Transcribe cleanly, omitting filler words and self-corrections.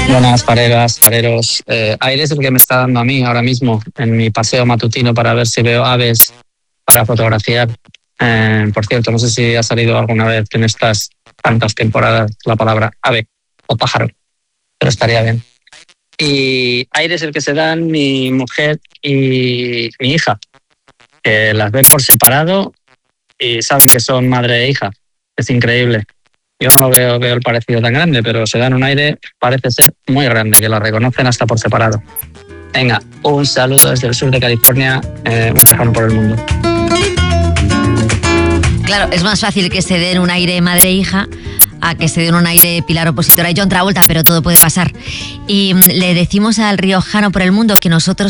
Buenas fareros. Aire es el que me está dando a mí ahora mismo en mi paseo matutino para ver si veo aves para fotografiar. Por cierto, no sé si ha salido alguna vez en estas tantas temporadas la palabra ave o pájaro, pero estaría bien. Y aire es el que se dan mi mujer y mi hija, que las ven por separado y saben que son madre e hija. Es increíble. Yo no veo el parecido tan grande, pero se dan un aire, parece ser muy grande, que la reconocen hasta por separado. Venga, un saludo desde el sur de California, un lejano por el mundo. Claro, es más fácil que se den un aire madre-hija a que se den un aire Pilar opositora y John Travolta, pero todo puede pasar. Y le decimos al riojano por el mundo que nosotros